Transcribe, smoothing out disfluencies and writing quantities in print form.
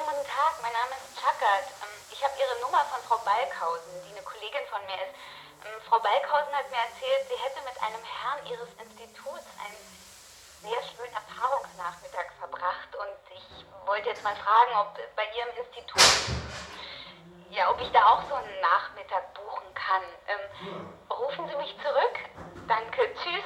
Schönen guten Tag, mein Name ist Chakat. Ich habe Ihre Nummer von Frau Balkhausen, die eine Kollegin von mir ist. Frau Balkhausen hat mir erzählt, sie hätte mit einem Herrn Ihres Instituts einen sehr schönen Erfahrungsnachmittag verbracht und ich wollte jetzt mal fragen, ob bei Ihrem Institut, ja, ob ich da auch so einen Nachmittag buchen kann. Rufen Sie mich zurück? Danke, tschüss.